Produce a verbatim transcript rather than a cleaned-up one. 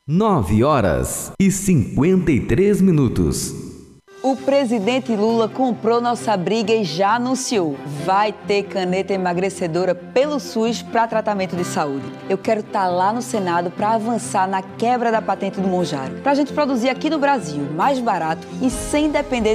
Nove horas e cinquenta e três minutos. O presidente Lula comprou nossa briga e já anunciou: vai ter caneta emagrecedora pelo SUS para tratamento de saúde. Eu quero estar lá no Senado para avançar na quebra da patente do Monjaro, para a gente produzir aqui no Brasil mais barato e sem depender